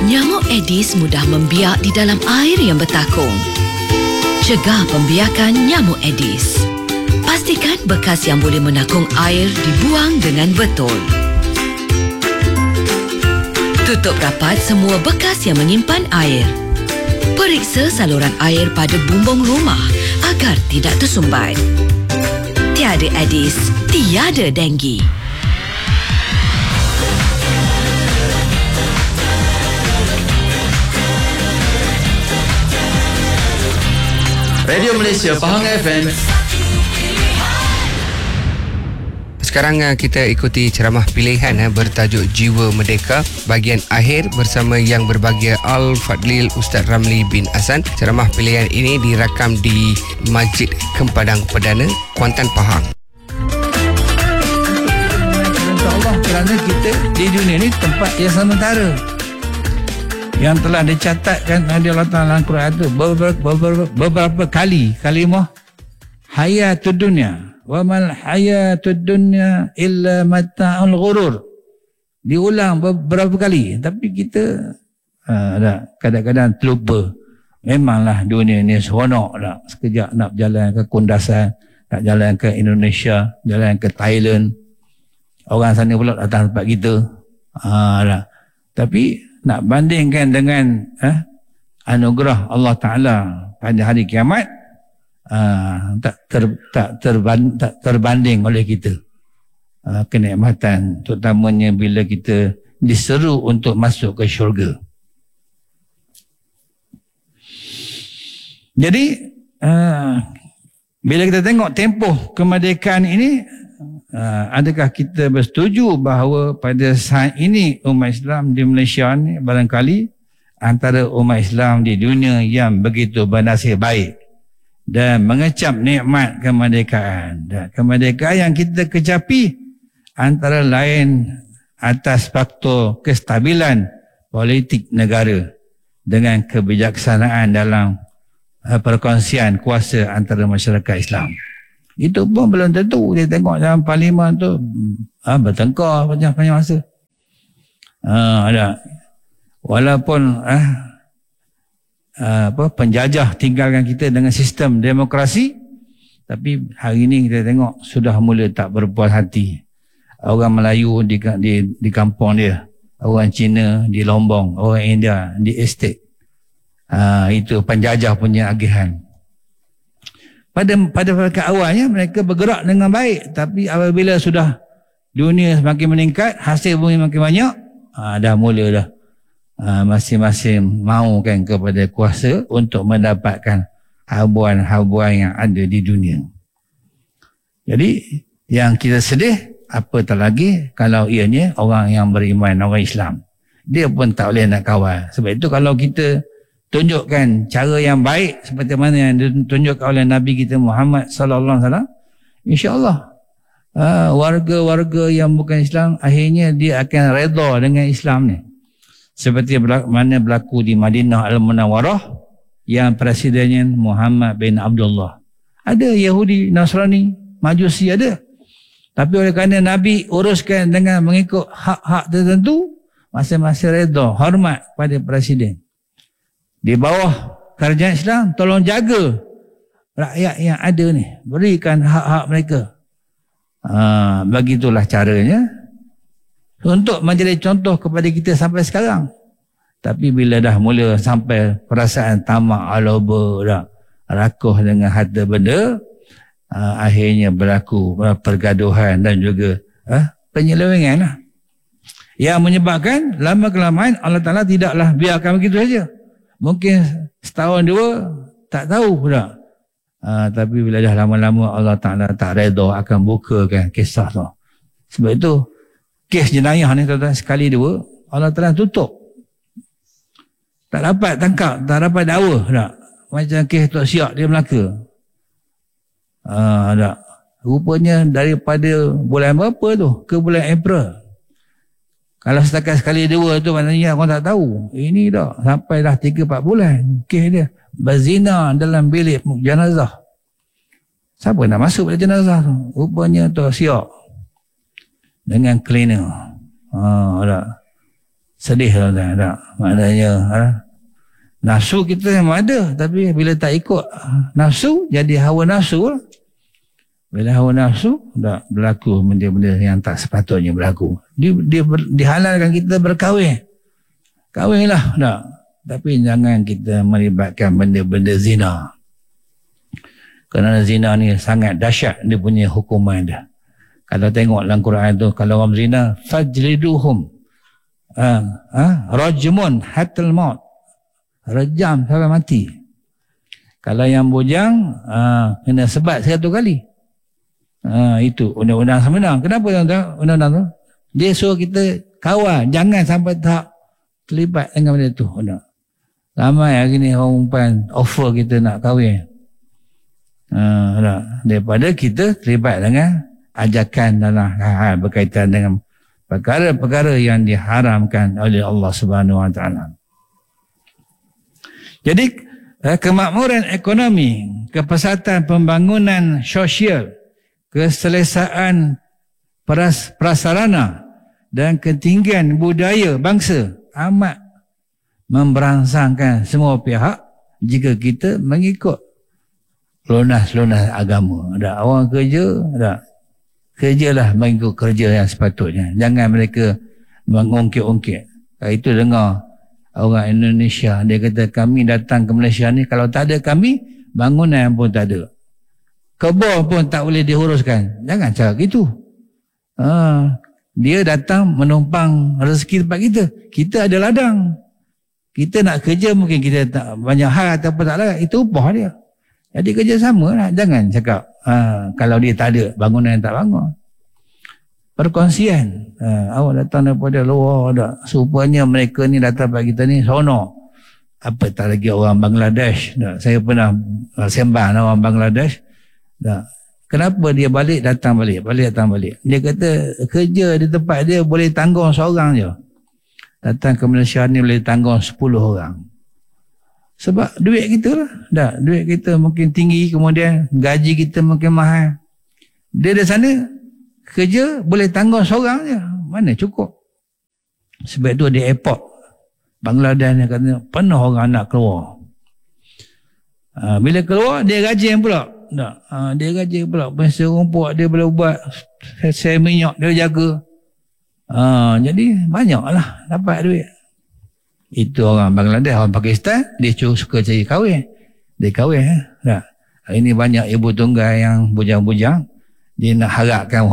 Nyamuk Aedes mudah membiak di dalam air yang bertakung. Cegah pembiakan nyamuk Aedes. Pastikan bekas yang boleh menakung air dibuang dengan betul. Tutup rapat semua bekas yang menyimpan air. Periksa saluran air pada bumbung rumah agar tidak tersumbat. Tiada Aedes, tiada denggi. Radio Malaysia Pahang FM. Sekarang kita ikuti ceramah pilihan bertajuk Jiwa Merdeka bahagian akhir bersama Yang Berbahagia Al-Fadlil Ustaz Ramli bin Hasan. Ceramah pilihan ini dirakam di Masjid Kempadang Perdana, Kuantan, Pahang. InsyaAllah kerana kita di dunia ini tempat yang sementara, yang telah dicatatkan oleh Allah Ta'ala dalam Quran itu beberapa kali kalimah hayatud dunya wa mal hayatud dunya illa mata'ul ghurur, diulang beberapa kali, tapi kita kadang-kadang terlupa. Memanglah dunia ni seronok dah, sekejap nak berjalan ke Kundasan, nak jalan ke Indonesia, jalan ke Thailand, orang sana pula datang tempat kita. Tapi nak bandingkan dengan anugerah Allah Ta'ala pada hari kiamat, tak terbanding oleh kita. Kenikmatan, terutamanya bila kita diseru untuk masuk ke syurga. Jadi bila kita tengok tempoh kemerdekaan ini, adakah kita bersetuju bahawa pada saat ini umat Islam di Malaysia ni barangkali antara umat Islam di dunia yang begitu bernasib baik dan mengecap nikmat kemerdekaan. Dan kemerdekaan yang kita kecapi antara lain atas faktor kestabilan politik negara dengan kebijaksanaan dalam perkongsian kuasa antara masyarakat Islam. Itu pun belum tentu. Dia tengok dalam parlimen tu bertengkar panjang-panjang masa. Ada. Walaupun penjajah tinggalkan kita dengan sistem demokrasi, tapi hari ini kita tengok sudah mula tak berpuas hati. Orang Melayu di kampung dia, orang Cina di Lombong, orang India di estate. Itu penjajah punya agihan. Pada awalnya mereka bergerak dengan baik, tapi apabila sudah dunia semakin meningkat, hasil bumi makin banyak, dah mula dah masing-masing mahukan kepada kuasa untuk mendapatkan habuan-habuan yang ada di dunia. Jadi yang kita sedih, apatah lagi kalau ianya orang yang beriman, orang Islam, dia pun tak boleh nak kawal. Sebab itu kalau kita tunjukkan cara yang baik seperti mana yang ditunjukkan oleh Nabi kita Muhammad sallallahu alaihi wasallam, insya-Allah warga-warga yang bukan Islam akhirnya dia akan redha dengan Islam ni. Seperti mana berlaku di Madinah Al-Munawwarah yang presidennya Muhammad bin Abdullah. Ada Yahudi, Nasrani, Majusi ada. Tapi oleh kerana Nabi uruskan dengan mengikut hak-hak tertentu, masing-masing redha, hormat pada presiden. Di bawah kerajaan Islam, tolong jaga rakyat yang ada ni, berikan hak-hak mereka. Begitulah caranya untuk menjadi contoh kepada kita sampai sekarang. Tapi bila dah mula sampai perasaan tamak, aloba, rakuh dengan harta benda, akhirnya berlaku pergaduhan dan juga penyelewengan lah. Yang menyebabkan lama-kelamaan Allah Ta'ala tidaklah biarkan begitu saja. Mungkin setahun dua tak tahu dah. Tapi bila dah lama-lama Allah Ta'ala tak redha akan bukakan kisah tu. Sebab itu kes jenayah ni tuan-tuan, sekali dua Allah Ta'ala tutup. Tak dapat tangkap, tak dapat dakwa dah. Macam kes Tok Siak di Melaka. Rupanya daripada bulan berapa tu ke bulan April. Kalau setakat sekali dua tu maknanya orang tak tahu. Ini dah sampai dah 3-4 bulan kes dia. Berzina dalam bilik jenazah. Siapa nak masuk pada jenazah tu? Rupanya Tok Siak dengan cleaner. sedih tuan-tuan. Tak? Maknanya nafsu kita memang ada, tapi bila tak ikut nafsu, jadi hawa nafsu lah. Bila hawa nafsu, tak berlaku benda-benda yang tak sepatutnya berlaku. Dihalalkan kita berkahwin. Kahwinlah, tak. Tapi jangan kita melibatkan benda-benda zina. Kerana zina ni sangat dahsyat dia punya hukuman dia. Kalau tengok dalam Quran tu, kalau orang zina, fajliduhum. Rajmun hatal maut. Rejam sampai mati. Kalau yang bujang, kena sebat 100 kali. Itu undang-undang semena. Kenapa tuan-tuan undang-undang tu? Dia suruh kita kawal, jangan sampai tak terlibat dengan benda tu. Ramai hari ni orang perempuan offer kita nak kahwin. Daripada kita terlibat dengan ajakan dalam hal berkaitan dengan perkara-perkara yang diharamkan oleh Allah Subhanahu Wa Taala. Jadi kemakmuran ekonomi, kepesatan pembangunan sosial, keselesaan prasarana dan ketinggian budaya bangsa amat memberangsangkan semua pihak jika kita mengikut lunas-lunas agama. Ada orang kerja, kerjalah mengikut kerja yang sepatutnya. Jangan mereka mengungkit-ungkit. Itu dengar orang Indonesia, dia kata kami datang ke Malaysia ni, kalau tak ada kami, bangunan pun tak ada. Kebun pun tak boleh diuruskan. Jangan cakap gitu. Dia datang menumpang rezeki tempat kita. Kita ada ladang. Kita nak kerja mungkin kita tak banyak hal ataupun tak larat. Itu upah dia. Jadi kerjasama lah. Jangan cakap kalau dia tak ada, bangunan yang tak bangun. Perkongsian. Awak datang daripada luar tak? Supaya mereka ni datang pada kita ni seronok. Apa tak lagi orang Bangladesh. Tak? Saya pernah sembang dengan orang Bangladesh. Tak. Kenapa dia datang balik. Dia kata kerja di tempat dia boleh tanggung seorang je. Datang ke Malaysia ni boleh tanggung 10 orang. Sebab duit kita lah. Tak. Duit kita mungkin tinggi, kemudian gaji kita mungkin mahal. Dia di sana kerja boleh tanggung seorang je. Mana cukup. Sebab tu di airport Bangladesh ni kata penuh orang nak keluar. Bila keluar dia gaji pula. Tak. Dia gaji pula pensil rumput dia boleh buat sel minyak dia jaga. Jadi banyaklah dapat duit. Itu orang Bangladesh. Orang Pakistan dia suka cari kahwin. Dia kahwin tak. Ini banyak ibu tunggal yang bujang-bujang, dia nak harapkan